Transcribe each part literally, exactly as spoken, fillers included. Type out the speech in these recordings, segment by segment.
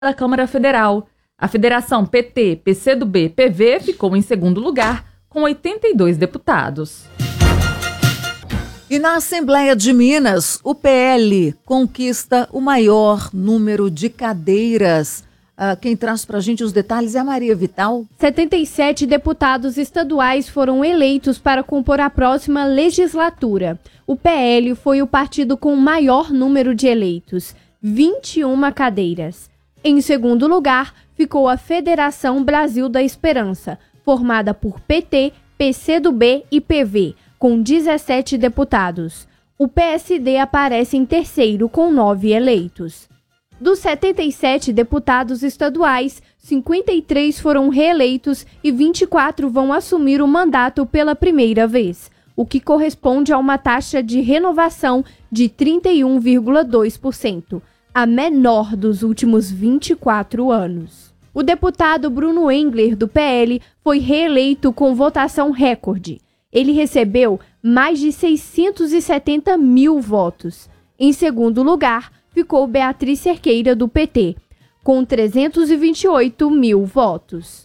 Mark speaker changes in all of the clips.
Speaker 1: da Câmara Federal. A federação P T, P C do B, P V ficou em segundo lugar, com oitenta e dois deputados.
Speaker 2: E na Assembleia de Minas, o P L conquista o maior número de cadeiras. Uh, quem traz para a gente os detalhes é a Maria Vital.
Speaker 3: setenta e sete deputados estaduais foram eleitos para compor a próxima legislatura. O P L foi o partido com o maior número de eleitos, vinte e uma cadeiras. Em segundo lugar, ficou a Federação Brasil da Esperança, formada por P T, P C do B e P V, com dezessete deputados. O P S D aparece em terceiro, com nove eleitos. Dos setenta e sete deputados estaduais, cinquenta e três foram reeleitos e vinte e quatro vão assumir o mandato pela primeira vez, o que corresponde a uma taxa de renovação de trinta e um vírgula dois por cento, a menor dos últimos vinte e quatro anos. O deputado Bruno Engler, do P L, foi reeleito com votação recorde. Ele recebeu mais de seiscentos e setenta mil votos. Em segundo lugar, ficou Beatriz Cerqueira, do P T, com trezentos e vinte e oito mil votos.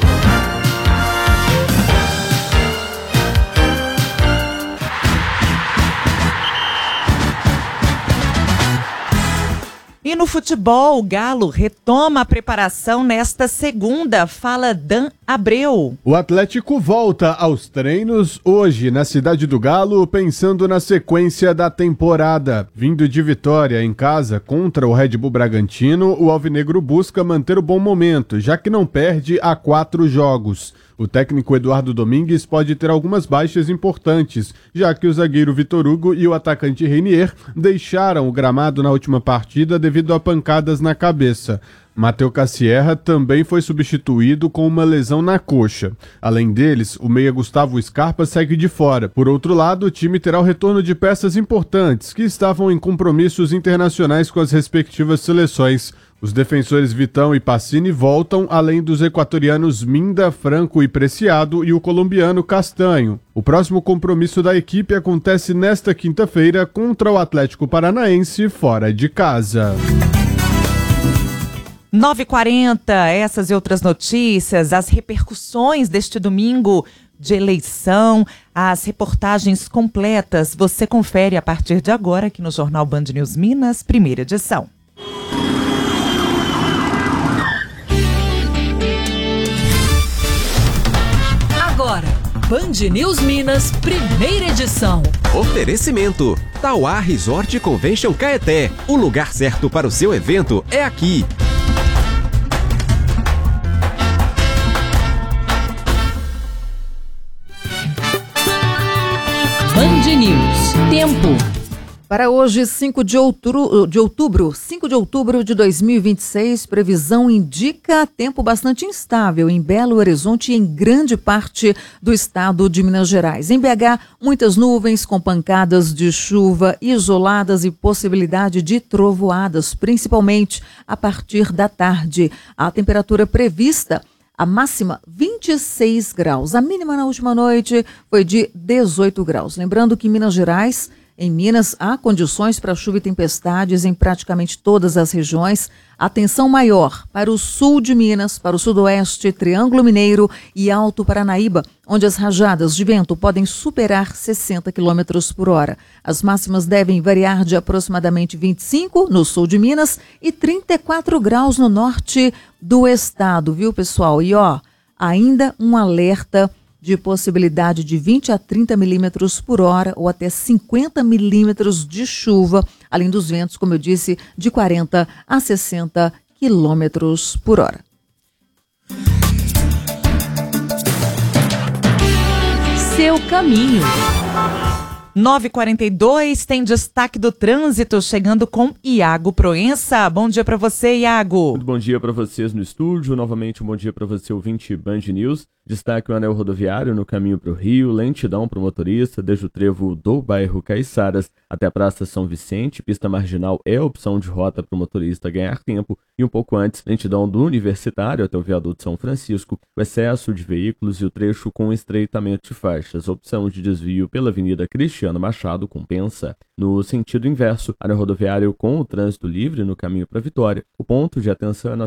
Speaker 4: E no futebol, o Galo retoma a preparação nesta segunda. Fala Dan Abreu.
Speaker 5: O Atlético volta aos treinos hoje na Cidade do Galo, pensando na sequência da temporada. Vindo de vitória em casa contra o Red Bull Bragantino, o alvinegro busca manter o bom momento, já que não perde há quatro jogos. O técnico Eduardo Domingues pode ter algumas baixas importantes, já que o zagueiro Vitor Hugo e o atacante Reinier deixaram o gramado na última partida devido a pancadas na cabeça. Matheus Cassierra também foi substituído com uma lesão na coxa. Além deles, o meia Gustavo Scarpa segue de fora. Por outro lado, o time terá o retorno de peças importantes que estavam em compromissos internacionais com as respectivas seleções. Os defensores Vitão e Pacini voltam, além dos equatorianos Minda, Franco e Preciado e o colombiano Castanho. O próximo compromisso da equipe acontece nesta quinta-feira contra o Atlético Paranaense fora de casa.
Speaker 4: nove e quarenta, essas e outras notícias, as repercussões deste domingo de eleição, as reportagens completas, você confere a partir de agora aqui no Jornal Band News Minas, primeira edição.
Speaker 6: Agora, Band News Minas, primeira edição.
Speaker 7: Oferecimento: Tauá Resort Convention Caeté. O lugar certo para o seu evento é aqui.
Speaker 6: Band News, tempo.
Speaker 2: Para hoje, cinco de outubro, de outubro, cinco de outubro de dois mil e vinte e seis, previsão indica tempo bastante instável em Belo Horizonte e em grande parte do estado de Minas Gerais. Em B H, muitas nuvens com pancadas de chuva isoladas e possibilidade de trovoadas, principalmente a partir da tarde. A temperatura prevista, a máxima vinte e seis graus. A mínima na última noite foi de dezoito graus. Lembrando que em Minas Gerais... Em Minas, há condições para chuva e tempestades em praticamente todas as regiões. Atenção maior para o sul de Minas, para o sudoeste, Triângulo Mineiro e Alto Paranaíba, onde as rajadas de vento podem superar sessenta quilômetros por hora. As máximas devem variar de aproximadamente vinte e cinco no sul de Minas e trinta e quatro graus no norte do estado, viu, pessoal? E ó, ainda um alerta de possibilidade de vinte a trinta milímetros por hora ou até cinquenta milímetros de chuva, além dos ventos, como eu disse, de quarenta a sessenta quilômetros por hora.
Speaker 6: Seu caminho.
Speaker 4: nove e quarenta e dois, tem destaque do trânsito chegando com Iago Proença. Bom dia para você, Iago.
Speaker 8: Muito bom dia para vocês no estúdio. Novamente, um bom dia para você, ouvinte Band News. Destaque o anel rodoviário no caminho para o Rio, lentidão para o motorista, desde o trevo do bairro Caiçaras até a Praça São Vicente. Pista marginal é opção de rota para o motorista ganhar tempo. E um pouco antes, lentidão do Universitário até o viaduto São Francisco, o excesso de veículos e o trecho com estreitamento de faixas. Opção de desvio pela Avenida Cristiano Luciano Machado compensa. No sentido inverso, anel rodoviário com o trânsito livre no caminho para Vitória. O ponto de atenção é na